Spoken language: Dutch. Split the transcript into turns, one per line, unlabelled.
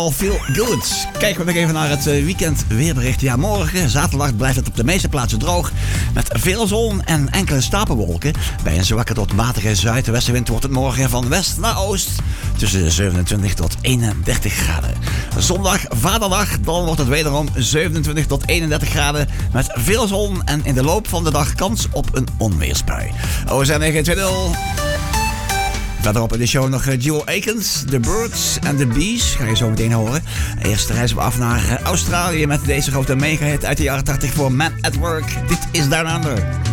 All feel good. Kijken we nog even naar het weekend weerbericht. Ja, morgen, zaterdag, blijft het op de meeste plaatsen droog. Met veel zon en enkele stapelwolken. Bij een zwakke tot matige zuidwestenwind wordt het morgen van west naar oost. Tussen 27 tot 31 graden. Zondag, vaderdag, dan wordt het wederom 27 tot 31 graden. Met veel zon en in de loop van de dag kans op een onweersbui. OSM 920. Verderop in de show nog Jewel Akins, The Birds and the Bees. Ga je zo meteen horen. Eerst reizen we af naar Australië met deze grote mega-hit uit de jaren 80 voor Man at Work. Dit is Down Under.